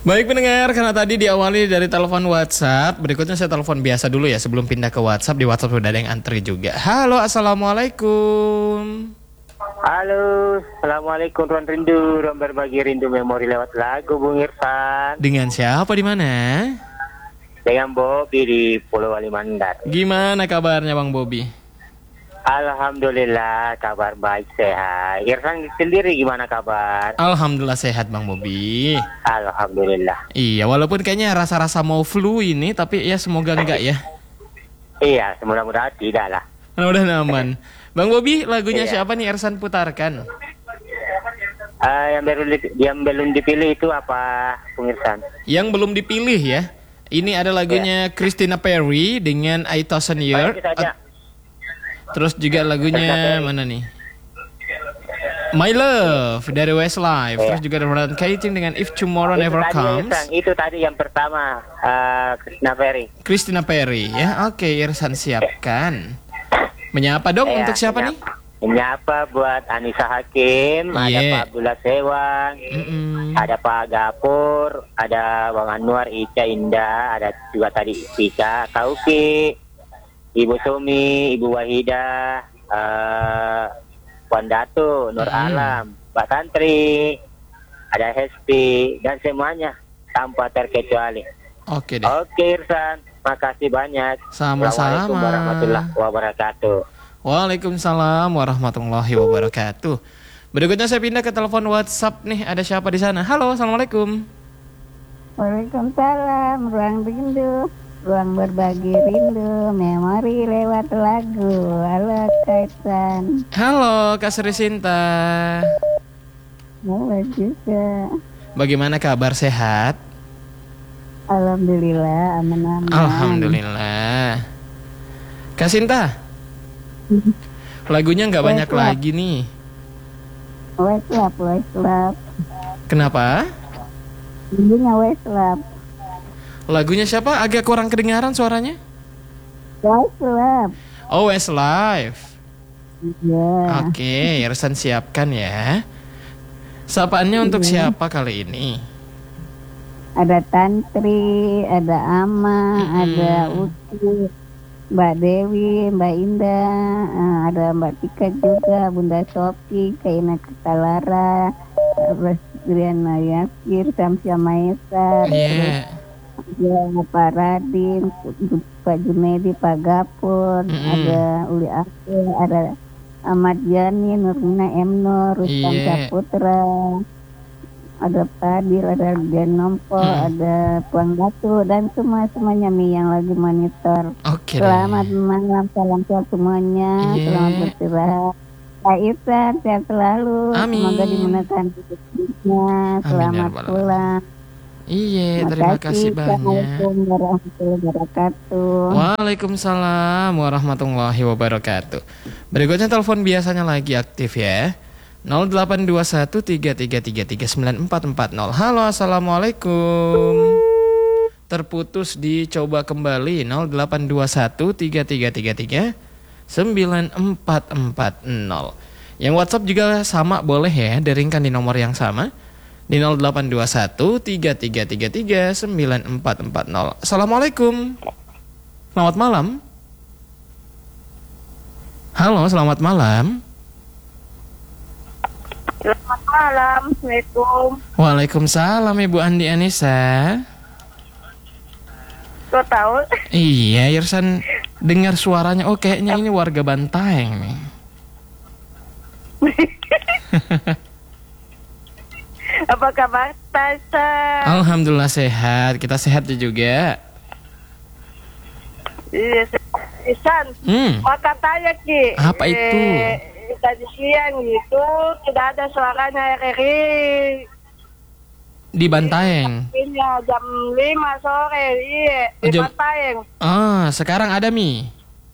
Baik pendengar, karena tadi diawali dari telepon WhatsApp, berikutnya saya telepon biasa dulu ya sebelum pindah ke WhatsApp. Di WhatsApp sudah ada yang antri juga. Halo, assalamualaikum. Halo, assalamualaikum Ruang Rindu, ruang berbagi rindu memori lewat lagu Bung Irfan. Dengan siapa di mana? Dengan Bobby di Pulau Wali Mandar. Gimana kabarnya Bang Bobby? Alhamdulillah, kabar baik sehat. Irfan sendiri gimana kabar? Alhamdulillah sehat Bang Bobby. Alhamdulillah. Iya, walaupun kayaknya rasa-rasa mau flu ini, tapi ya semoga enggak ya. Iya, mudah-mudahan tidak lah. Mudah-mudahan aman. Bang Bobby, lagunya siapa nih Ersan putarkan? Yang belum dipilih itu apa, Bung Irfan? Yang belum dipilih ya. Ini ada lagunya Christina Perri dengan I Thousand Year. Terus juga lagunya mana nih? My Love dari Westlife. Terus juga ada Ronan Keating dengan If Tomorrow Never Comes. Itu tadi yang pertama, Christina Perri. Christina Perri ya. Oke, Irsan siapkan. Menyapa dong untuk siapa nih? Menyapa buat Anissa Hakim, ada Pak Abdullah Sewang, ada Pak Gapur, ada Bang Anwar, Ica Indah, ada juga tadi Pika, Kauki, Ibu Sumi, Ibu Wahida, Puan Datu, Nur Alam, Pak Santri, ada Hesti, dan semuanya tanpa terkecuali. Oke deh. Oke Irsan, makasih banyak. Sama-sama. Assalamualaikum warahmatullahi wabarakatuh. Waalaikumsalam warahmatullahi wabarakatuh. Berikutnya saya pindah ke telepon WhatsApp nih. Ada siapa di sana? Halo, assalamualaikum. Waalaikumsalam, ruang rindu. Ruang berbagi rindu, memori lewat lagu. Halo Kaisan. Halo Kak Sri Sinta. Halo juga. Bagaimana kabar, sehat? Alhamdulillah, aman-aman. Alhamdulillah. Kak Sinta, lagunya nggak banyak lagi nih. Westlife. Kenapa? Lagunya Westlife. Lagunya siapa? Agak kurang kedengaran suaranya. Westlife. Oh, Westlife. Iya. Oke, Irsan siapkan ya. Sapaannya untuk siapa kali ini? Ada Tantri, ada Ama, ada Uti, Mbak Dewi, Mbak Indah, ada Mbak Tika juga, Bunda Sofi, Kaina Ketalara, Riana Yasir, Samsia Maesa. Iya. Ya, Pak Radin, Pak Junedi, Pak Gapur, ada Uli Akil, ada Ahmad Yani, Nurmina Emno, Rustam Saputra, ada Padil, ada Genompo, ada Puang Batu, dan semuanya Mi yang lagi monitor. Oke. Selamat malam, salam sehat semuanya, selamat beristirahat. Pak Irsan, sehat selalu. Amin. Semoga dimudahkan hidupnya. Selamat pulang. Iya, terima kasih banyak. Assalamualaikum warahmatullahi wabarakatuh. Waalaikumsalam warahmatullahi wabarakatuh. Berikutnya telepon biasanya lagi aktif ya. 082133339440. Halo, assalamualaikum. Terputus, dicoba kembali. 082133339440. Yang WhatsApp juga sama, boleh ya, deringkan di nomor yang sama di 082133339440. Assalamualaikum. Selamat malam. Halo, selamat malam. Selamat malam, Assalamualaikum. Waalaikumsalam Ibu Andi Anissa. Kok tahu? Iya, Irsan dengar suaranya. Oh, kayaknya ini warga Bantaeng nih. Apa kabar, Tasa? Alhamdulillah sehat. Kita sehat juga. Iya, Isan. Mau tanya Ki. Apa itu? Tadi siang gitu tidak ada suaranya RRI. Di Bantaeng. Iya, jam 5 sore. Iya, di Bantaeng. Sekarang ada Mi?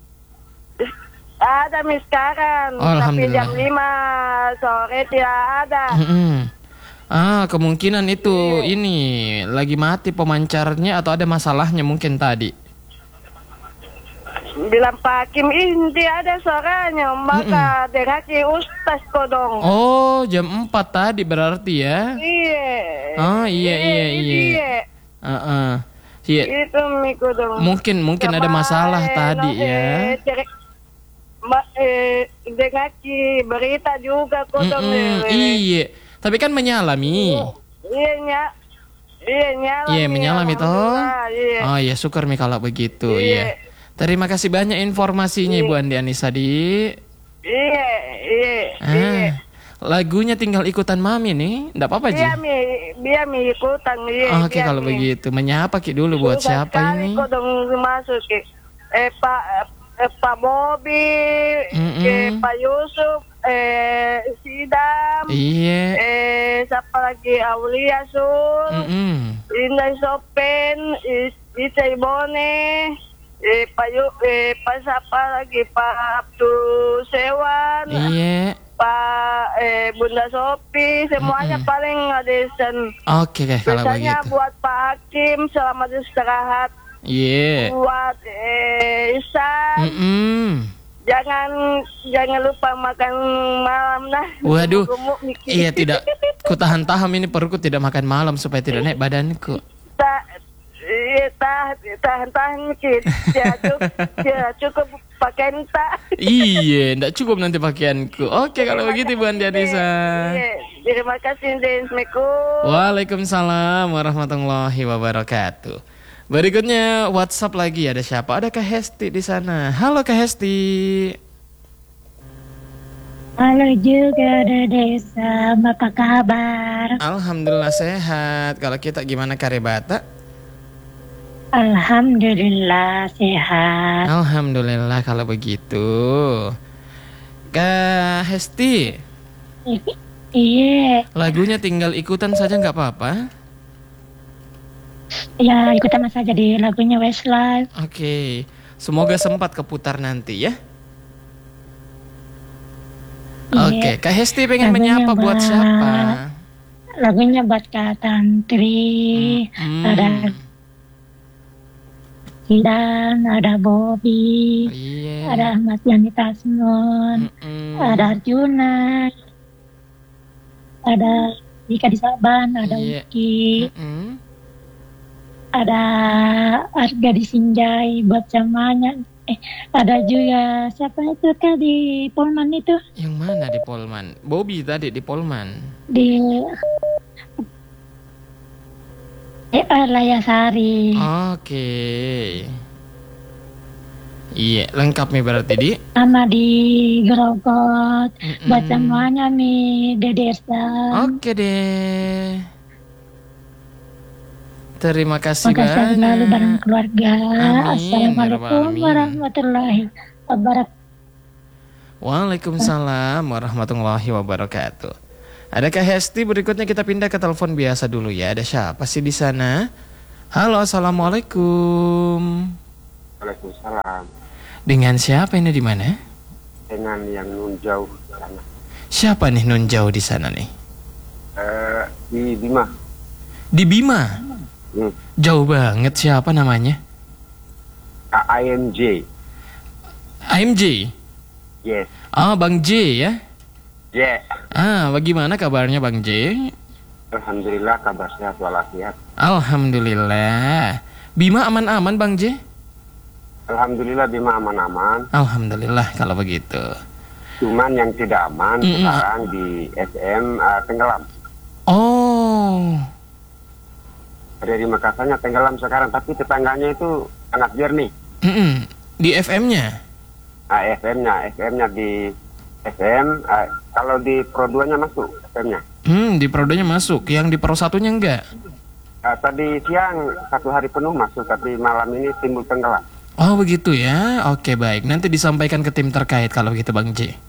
Ada Mi sekarang. Oh, tapi jam 5 sore tidak ada. Kemungkinan itu ini lagi mati pemancarnya atau ada masalahnya mungkin tadi. Bilang Pak Kim ini ada suaranya, maka deraki Ustaz Kodong. Oh, jam 4 tadi berarti ya? Iya, Oh iya. Iya. Itu Miko dong. Mungkin ada masalah tadi ya. Dengaki berita juga kok dong. Iya. Tapi kan menyalami. Iya menyalami toh. Oh iya, syukur Mi kalau begitu. Iya. Terima kasih banyak informasinya Ibu Andi Anissa di. Iya. Lagunya tinggal ikutan Mami nih, enggak apa-apa Ji. Biar mi ikutan. Oke kalau begitu, menyapa Ki dulu buat siapa ini? Kok dong masuk Ki. Pak Bobi, Pak Yusuf, Sidam. Iya. Siapa lagi Aulia Sun, Indah Sopen, Ica Ibone. Pak siapa lagi Pak Abdul Sewan. Iya. Pak Bunda Sopi, semuanya paling ngadesan. Oke kalau biasanya begitu. Buat Pak Hakim selamat istirahat. Iya. Buat Isan. Jangan lupa makan malam nah. Waduh. Iya tidak. Ku tahan-tahan ini perutku tidak makan malam supaya tidak naik badanku. Tahan ya cukup pakaian tak. Iya, enggak cukup nanti pakaianku. Oke, kalau begitu Bu Andi Anissa. Terima kasih, Assalamualaikum. Waalaikumsalam warahmatullahi wabarakatuh. Berikutnya WhatsApp lagi, ada siapa? Ada Kak Hesti di sana. Halo Kak Hesti. Halo juga Desa, apa kabar? Alhamdulillah sehat. Kalau kita gimana Karebata? Alhamdulillah sehat. Alhamdulillah kalau begitu. Kak Hesti. Iya. Lagunya tinggal ikutan saja nggak apa-apa? Ya ikutan saja di lagunya Westlife. Oke. Semoga sempat keputar nanti ya. Oke, Kak Hesti pengen menyapa buat siapa? Lagunya buat Kak Tantri. Ada Hidan, ada Bobby, ada Mas Yani Tasmun, ada Arjuna, ada Dika di Saban, ada Uki, ada Arga di Sinjai buat semuanya. Ada juga siapa itu Kak di Polman itu? Yang mana di Polman? Bobby tadi di Polman. Di Layasari. Oke. Iya, lengkap nih berarti di. Sama di Grogot. Buat semuanya nih Desa. Oke deh. Terima kasih banyak. Makasih selalu bareng keluarga. Amin. Assalamualaikum warahmatullahi wabarakatuh. Waalaikumsalam warahmatullahi wabarakatuh. Ada Kak Hesti, berikutnya kita pindah ke telepon biasa dulu ya. Ada siapa sih di sana? Halo, assalamualaikum. Waalaikumsalam. Dengan siapa ini di mana? Dengan yang nun jauh sana. Siapa nih nun jauh di sana nih? Di Bima. Di Bima? Jauh banget, siapa namanya? AMJ. AMJ? Yes. Ah, Bang J ya? Yeah. Bagaimana kabarnya Bang J? Alhamdulillah kabar sehat walafiat. Alhamdulillah. Bima aman-aman Bang J? Alhamdulillah Bima aman-aman. Alhamdulillah kalau begitu. Cuman yang tidak aman sekarang di SM tenggelam. Oh. Dari Makassarnya tenggelam sekarang, tapi tetangganya itu sangat jernih. Di FM-nya? FM-nya di SM. Kalau di Pro 2-nya masuk FM-nya. Di Pro 2-nya masuk, yang di Pro 1-nya enggak? Tadi siang 1 hari penuh masuk, tapi malam ini timbul tenggelam. Oh begitu ya, oke baik. Nanti disampaikan ke tim terkait kalau gitu Bang J.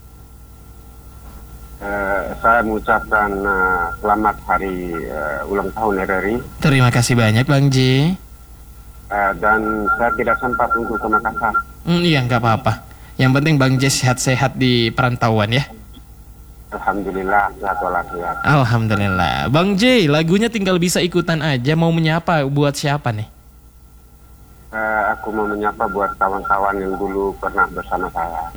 Saya mengucapkan selamat hari ulang tahun RRI. Terima kasih banyak Bang J. Dan saya tidak sempat untuk ke Makassar. Iya nggak apa-apa. Yang penting Bang J sehat-sehat di perantauan ya. Alhamdulillah sehat walafiat. Alhamdulillah. Bang J, lagunya tinggal bisa ikutan aja. Mau menyapa buat siapa nih? Aku mau menyapa buat kawan-kawan yang dulu pernah bersama saya.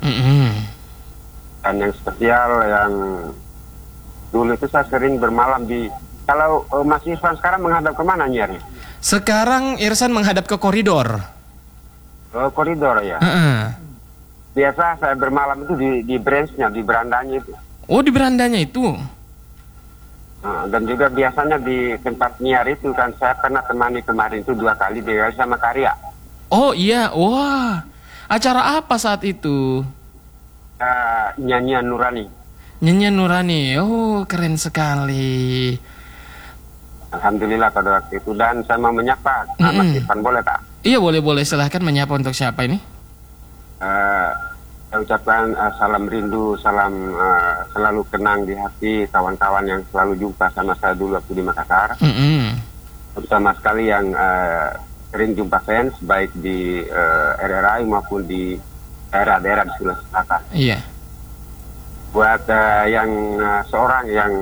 Dan yang spesial yang dulu itu saya sering bermalam di Kalau Mas Irfan sekarang menghadap kemana nyiarnya? Sekarang Irsan menghadap ke koridor. Koridor ya. Biasa saya bermalam itu di branch-nya, di berandanya itu. Oh, di berandanya itu. Dan juga biasanya di tempat nyiar itu kan saya pernah temani kemarin itu 2 kali sama Karya. Oh iya, wah. Acara apa saat itu? Nyanyian Nurani. Nyanyian Nurani, oh keren sekali. Alhamdulillah pada waktu itu. Dan saya mau menyapa Mas Irfan, boleh tak? Iya boleh, silahkan menyapa untuk siapa ini? Saya ucapkan salam rindu, salam selalu kenang di hati kawan-kawan yang selalu jumpa sama saya dulu waktu di Makassar. Terutama sekali yang sering jumpa fans, baik di RRI maupun di daerah-daerah di Sulawesi Selatan. Iya. Buat yang seorang yang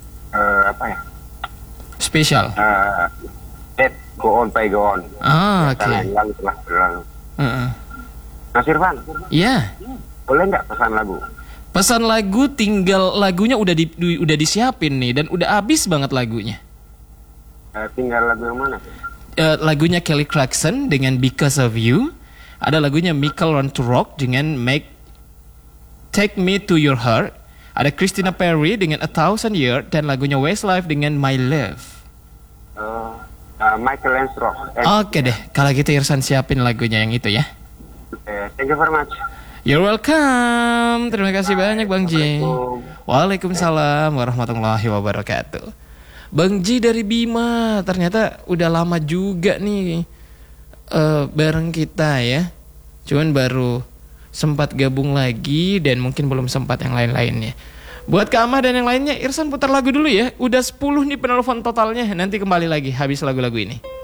spesial. Go on, pay go on. Oke. Yang telah berlalu. Mas Irfan. Iya. Boleh nggak pesan lagu? Pesan lagu, tinggal lagunya udah disiapin nih dan udah habis banget lagunya. Tinggal lagu yang mana? Lagunya Kelly Clarkson dengan Because of You. Ada lagunya Michael Learn to Rock dengan Take Me to Your Heart. Ada Christina Perri dengan A Thousand Years dan lagunya Westlife dengan My Love. Michael Learn to Rock. Oke deh, kalau gitu Irsan siapin lagunya yang itu ya. Thank you very much. You're welcome. Terima kasih banyak Bang Ji. Waalaikumsalam warahmatullahi wabarakatuh. Bang Ji dari Bima, ternyata udah lama juga nih bareng kita ya. Cuman baru sempat gabung lagi dan mungkin belum sempat yang lain-lainnya. Buat Kak Amah dan yang lainnya, Irsan putar lagu dulu ya. Udah 10 nih penelpon totalnya. Nanti kembali lagi habis lagu-lagu ini.